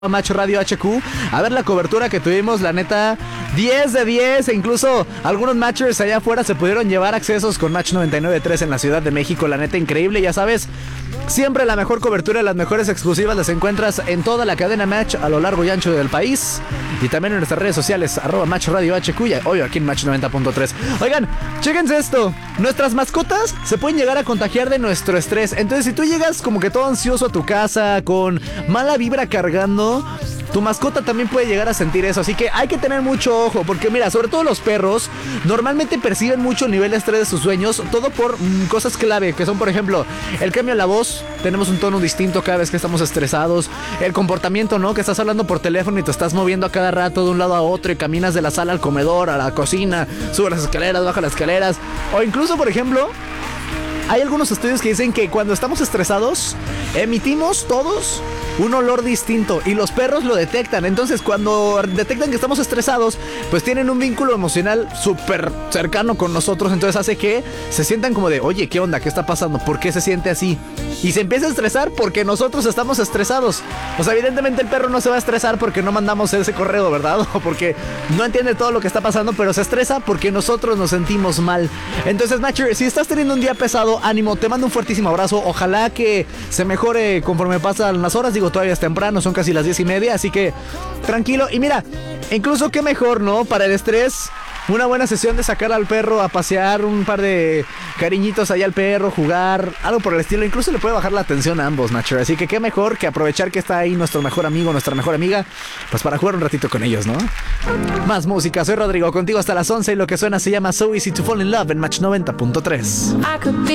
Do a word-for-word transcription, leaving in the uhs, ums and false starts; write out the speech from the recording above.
Match Radio H Q, a ver la cobertura que tuvimos, la neta, diez de diez, e incluso algunos matchers allá afuera se pudieron llevar accesos con Match noventa y nueve punto tres en la Ciudad de México, la neta increíble, ya sabes, siempre la mejor cobertura, las mejores exclusivas las encuentras en toda la cadena Match a lo largo y ancho del país, y también en nuestras redes sociales, arroba Match Radio H Q, y hoy aquí en Match noventa punto tres. Oigan, chéquense esto, nuestras mascotas se pueden llegar a contagiar de nuestro estrés, entonces si tú llegas como que todo ansioso a tu casa, con mala vibra cargando, tu mascota también puede llegar a sentir eso, así que hay que tener mucho ojo, porque mira, sobre todo los perros normalmente perciben mucho el nivel de estrés de sus dueños, todo por mmm, cosas clave, que son por ejemplo, el cambio en la voz, tenemos un tono distinto cada vez que estamos estresados, el comportamiento, ¿no? Que estás hablando por teléfono y te estás moviendo a cada rato de un lado a otro y caminas de la sala al comedor, a la cocina, subes las escaleras, bajas las escaleras, o incluso por ejemplo, hay algunos estudios que dicen que cuando estamos estresados, emitimos todos un olor distinto y los perros lo detectan. Entonces cuando detectan que estamos estresados, pues tienen un vínculo emocional súper cercano con nosotros. Entonces hace que se sientan como de, oye, ¿qué onda? ¿Qué está pasando? ¿Por qué se siente así? Y se empieza a estresar porque nosotros estamos estresados. O sea, evidentemente el perro no se va a estresar porque no mandamos ese correo, ¿verdad? O porque no entiende todo lo que está pasando, pero se estresa porque nosotros nos sentimos mal. Entonces, Matcher, si estás teniendo un día pesado, ánimo, te mando un fuertísimo abrazo. Ojalá que se mejore conforme pasan las horas. Digo, todavía es temprano, son casi las diez y media, así que tranquilo. Y mira, incluso qué mejor, ¿no? Para el estrés, una buena sesión de sacar al perro a pasear, un par de cariñitos allá al perro, jugar, algo por el estilo. Incluso le puede bajar la tensión a ambos, Matcher. Así que qué mejor que aprovechar que está ahí nuestro mejor amigo, nuestra mejor amiga, pues para jugar un ratito con ellos, ¿no? Más música, soy Rodrigo, contigo hasta las once y lo que suena se llama So Easy to Fall in Love en Match noventa punto tres.